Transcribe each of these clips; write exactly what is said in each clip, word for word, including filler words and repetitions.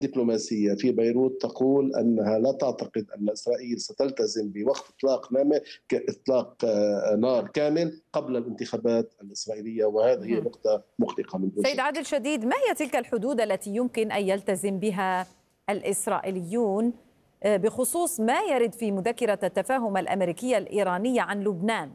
دبلوماسية في بيروت تقول أنها لا تعتقد أن إسرائيل ستلتزم بوقف إطلاق نام- إطلاق آه، نار كامل قبل الانتخابات الإسرائيلية، وهذه هي مهم. نقطة مقلقة من دون سيد شك. عادل شديد، ما هي تلك الحدود التي يمكن أن يلتزم بها الإسرائيليون آه، بخصوص ما يرد في مذكرة التفاهم الأمريكية الإيرانية عن لبنان؟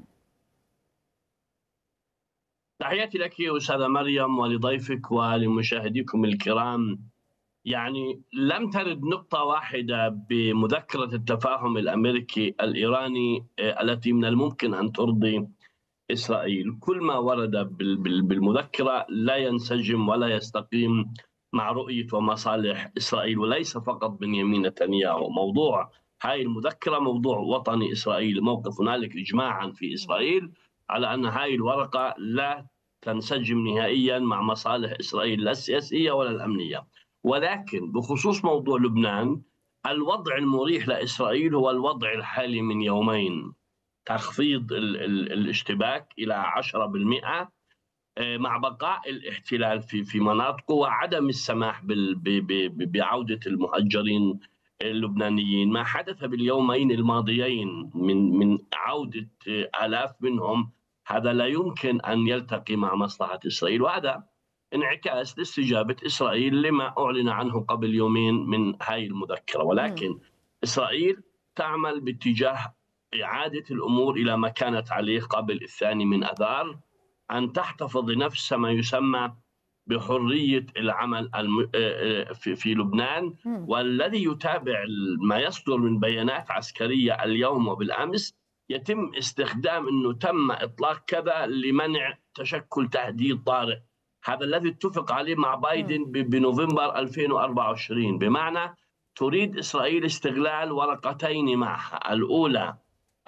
تحياتي لك أستاذة مريم ولضيفك ولمشاهديكم الكرام. يعني لم ترد نقطة واحدة بمذكرة التفاهم الأمريكي الإيراني آه، التي من الممكن أن ترضي إسرائيل. كل ما ورد بال- بال- بالمذكرة لا ينسجم ولا يستقيم مع رؤية ومصالح إسرائيل، وليس فقط بنيامين نتنياهو. موضوع هاي المذكرة موضوع وطني إسرائيلي، موقف هنالك إجماعا في إسرائيل على أن هاي الورقة لا تنسجم نهائيا مع مصالح إسرائيل لا السياسية ولا الأمنية. ولكن بخصوص موضوع لبنان، الوضع المريح لإسرائيل هو الوضع الحالي من يومين: تخفيض ال ال الاشتباك إلى عشرة بالمئة مع بقاء الاحتلال في في مناطقه، وعدم السماح بال ب ب بعودة المهجرين اللبنانيين. ما حدث باليومين الماضيين من من عودة آلاف منهم، هذا لا يمكن أن يلتقي مع مصلحة إسرائيل، وهذا انعكاس لاستجابة إسرائيل لما أعلن عنه قبل يومين من هاي المذكرة. ولكن إسرائيل تعمل باتجاه إعادة الأمور إلى ما كانت عليه قبل الثاني من أذار، أن تحتفظ نفس ما يسمى بحرية العمل في لبنان. والذي يتابع ما يصدر من بيانات عسكرية اليوم وبالأمس، يتم استخدام أنه تم إطلاق كذا لمنع تشكل تهديد طارئ. هذا الذي اتفق عليه مع بايدن بنوفمبر ألفين وأربعة وعشرين، بمعنى تريد إسرائيل استغلال ورقتين معها. الأولى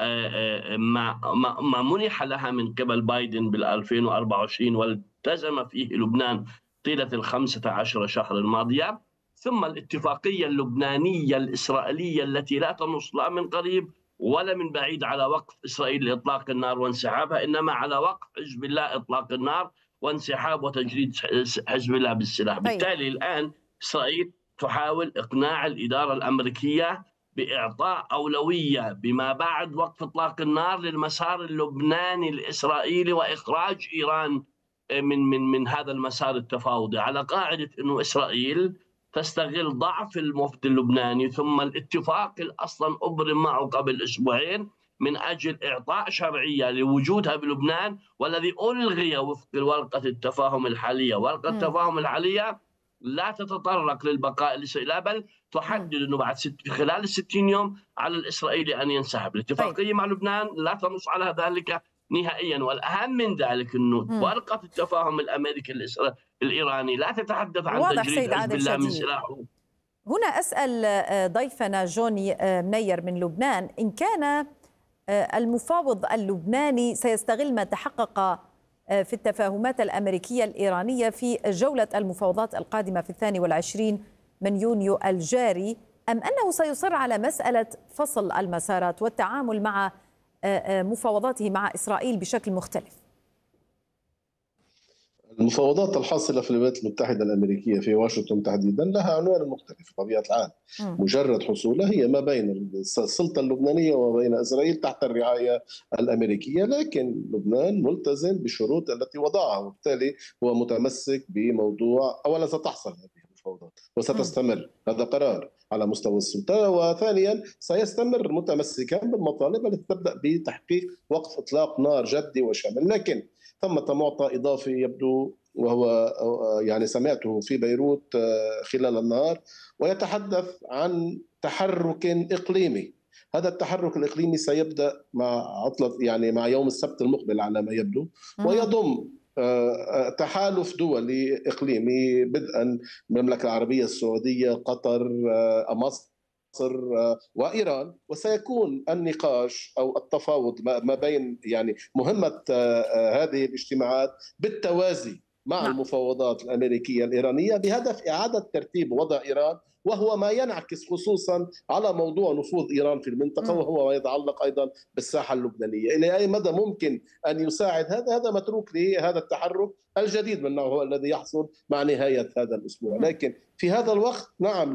ما ما منح لها من قبل بايدن بال ألفين وأربعة وعشرين والتزم فيه لبنان طيلة الخمسة عشر شهر الماضية، ثم الاتفاقية اللبنانية الإسرائيلية التي لا تنص لا من قريب ولا من بعيد على وقف إسرائيل لإطلاق النار وانسحابها، إنما على وقف حزب الله إطلاق النار وانسحاب وتجريد حزب الله بالسلاح. بالتالي الآن إسرائيل تحاول إقناع الإدارة الأمريكية بإعطاء أولوية بما بعد وقف إطلاق النار للمسار اللبناني الإسرائيلي وإخراج إيران من من من هذا المسار التفاوضي، على قاعدة أنه إسرائيل تستغل ضعف المفد اللبناني ثم الاتفاق اللي أصلا أبرم معه قبل أسبوعين من أجل إعطاء شرعية لوجودها بلبنان، والذي ألغي وفق ورقة التفاهم الحالية. ورقة التفاهم الحالية لا تتطرق للبقاء الإسرائيلي، بل تحدد أنه بعد ست خلال الستين يوم على الإسرائيلي أن ينسحب. الاتفاقية مع لبنان لا تنص على ذلك نهائيا. والأهم من ذلك أنه ورقة التفاهم الأمريكي الإيراني لا تتحدث عن تجريد حزب الله من سلاحه. هنا أسأل ضيفنا جوني منير من لبنان، إن كان المفاوض اللبناني سيستغل ما تحقق في التفاهمات الأمريكية الإيرانية في جولة المفاوضات القادمة في الثاني والعشرين من يونيو الجاري، أم أنه سيصر على مسألة فصل المسارات والتعامل مع مفاوضاته مع إسرائيل بشكل مختلف؟ المفاوضات الحاصلة في الولايات المتحدة الأمريكية في واشنطن تحديدا لها عنوان مختلف بطبيعة الحال. مجرد حصولها هي ما بين السلطة اللبنانية وما بين إسرائيل تحت الرعاية الأمريكية، لكن لبنان ملتزم بالشروط التي وضعها، وبالتالي هو متمسك بموضوع أولا ستحصل هذه المفاوضات وستستمر، هذا قرار على مستوى السلطة، وثانيا سيستمر متمسكا بالمطالب التي تبدأ بتحقيق وقف إطلاق نار جدي وشامل. لكن ثمة معطى إضافي يبدو، وهو يعني سمعته في بيروت خلال النهار، ويتحدث عن تحرك إقليمي. هذا التحرك الإقليمي سيبدأ مع عطلة يعني مع يوم السبت المقبل على ما يبدو، ويضم تحالف دولي إقليمي بدءا من المملكة العربية السعودية، قطر، مصر وإيران. وسيكون النقاش أو التفاوض ما بين يعني مهمة هذه الاجتماعات بالتوازي مع المفاوضات الأمريكية الإيرانية بهدف إعادة ترتيب وضع إيران، وهو ما ينعكس خصوصا على موضوع نفوذ إيران في المنطقة، وهو ما يتعلق أيضا بالساحة اللبنانية. إلى أي مدى ممكن أن يساعد هذا هذا متروك لهذا التحرك الجديد من نوعه الذي يحصل مع نهاية هذا الأسبوع. لكن في هذا الوقت نعم